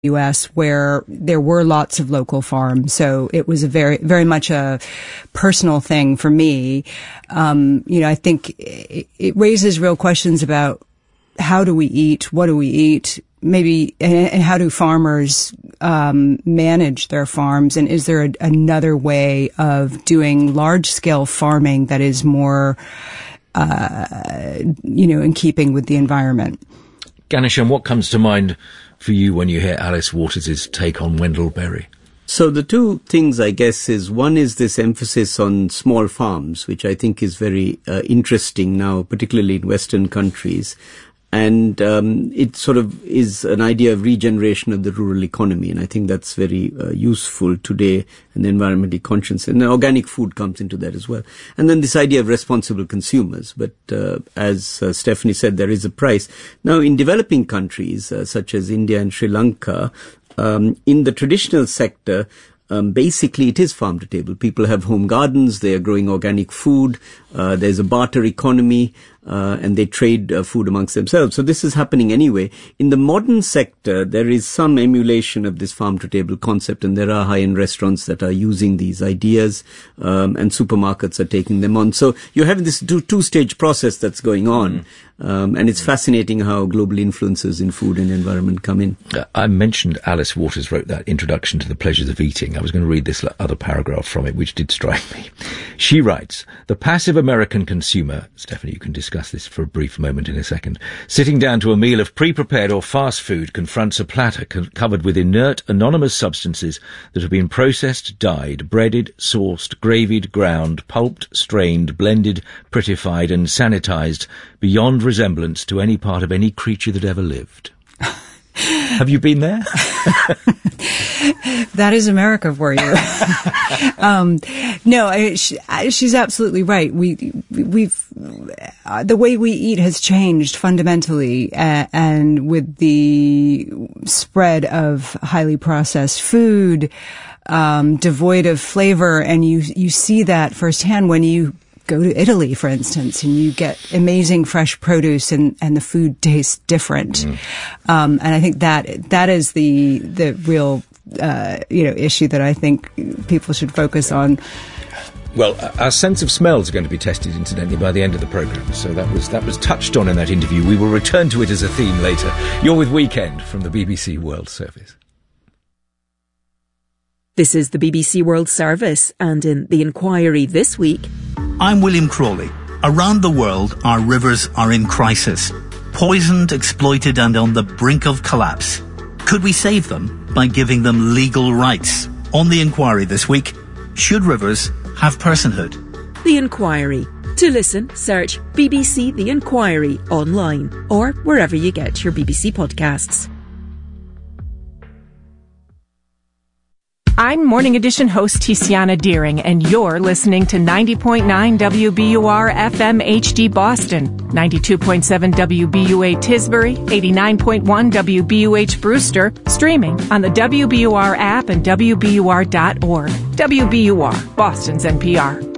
U.S. where there were lots of local farms. So it was a very much a personal thing for me. I think it raises real questions about how do we eat? What do we eat? Maybe, and how do farmers manage their farms? And is there another way of doing large-scale farming that is more, in keeping with the environment? Ghanshyam, what comes to mind for you when you hear Alice Waters' take on Wendell Berry? So the two things, I guess, is one is this emphasis on small farms, which I think is very interesting now, particularly in Western countries. And it sort of is an idea of regeneration of the rural economy, and I think that's very useful today, and environmentally conscious. And organic food comes into that as well. And then this idea of responsible consumers. But as Stephanie said, there is a price. Now, in developing countries such as India and Sri Lanka, in the traditional sector, basically it is farm to table. People have home gardens, they are growing organic food, there's a barter economy, and they trade food amongst themselves. So this is happening anyway. In the modern sector, there is some emulation of this farm to table concept, and there are high-end restaurants that are using these ideas, and supermarkets are taking them on. So you're having this two-stage process that's going on. And it's fascinating how global influences in food and environment come in. I mentioned Alice Waters wrote that introduction to The Pleasures of Eating. I was going to read this other paragraph from it, which did strike me. She writes, "The passive American consumer," Stephanie, you can discuss this for a brief moment in a second, "sitting down to a meal of pre-prepared or fast food confronts a platter covered with inert, anonymous substances that have been processed, dyed, breaded, sauced, gravied, ground, pulped, strained, blended, prettified and sanitized beyond resemblance to any part of any creature that ever lived." Have you been there? That is America for you. No, she's absolutely right. We've the way we eat has changed fundamentally, and with the spread of highly processed food, devoid of flavor, and you see that firsthand when you go to Italy, for instance, and you get amazing fresh produce and the food tastes different. And I think that is the real, issue that I think people should focus on. Well, our sense of smells are going to be tested, incidentally, by the end of the programme. So that was touched on in that interview. We will return to it as a theme later. You're with Weekend from the BBC World Service. This is the BBC World Service, and in The Inquiry this week... I'm William Crawley. Around the world, our rivers are in crisis. Poisoned, exploited and on the brink of collapse. Could we save them by giving them legal rights? On The Inquiry this week, should rivers have personhood? The Inquiry. To listen, search BBC The Inquiry online or wherever you get your BBC podcasts. I'm Morning Edition host Tiziana Deering, and you're listening to 90.9 WBUR FM HD Boston, 92.7 WBUA Tisbury, 89.1 WBUH Brewster, streaming on the WBUR app and WBUR.org. WBUR, Boston's NPR.